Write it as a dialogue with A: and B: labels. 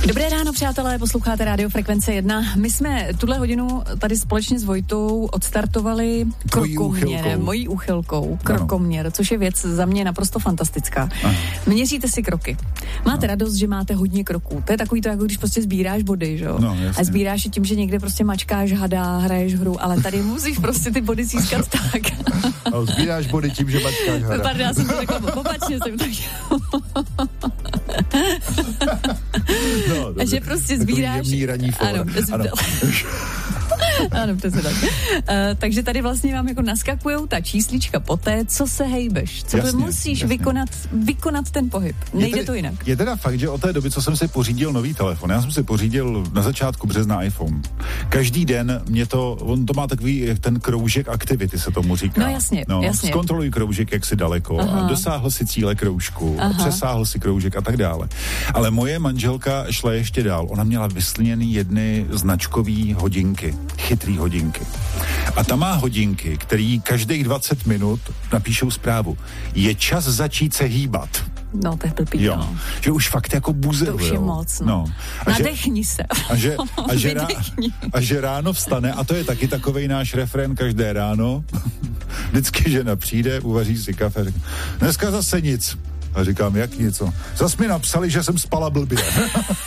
A: Dobré ráno, přátelé, posloucháte Rádio Frekvence 1. My jsme tuhle hodinu tady společně s Vojtou odstartovali mojí úchylkou, krokoměr, což je věc za mě naprosto fantastická. Aha. Měříte si kroky. Máte radost, že máte hodně kroků. To je takový to, jako když prostě sbíráš body, že jo?
B: No,
A: a sbíráš je tím, že někde prostě mačkáš hada, hraješ hru, ale tady musíš prostě ty body získat tak.
B: A sbíráš body tím, že mačkáš hada.
A: Pardon, já jsem to řekla, opačně jsem to a že prostě sbíráš... Ano, přesně tak. Takže tady vlastně vám jako naskakujou ta číslička poté, co se hejbeš. Co musíš vykonat ten pohyb. Nejde to jinak.
B: Je teda fakt, že od té doby, co jsem si pořídil nový telefon, já jsem si pořídil na začátku března iPhone. Každý den mě on to má takový ten kroužek aktivity, se tomu říká.
A: No jasně.
B: Zkontroluj kroužek, jak si daleko. A dosáhl si cíle kroužku, přesáhl si kroužek a tak dále. Ale moje manželka šla ještě dál. Ona měla vyslněný jedny značkový hodinky. Chytrý hodinky. A ta má hodinky, který každých 20 minut napíšou zprávu. Je čas začít se hýbat.
A: No, to je blbý,
B: jo. Že už fakt jako buzeruje.
A: To už je moc, no. Nadechni se.
B: A že ráno vstane, a to je taky takovej náš refrén každé ráno. Vždycky žena přijde, uvaří si kafe, říká, dneska zase nic. A říkám, jak něco? Zas mi napsali, že jsem spala blbě.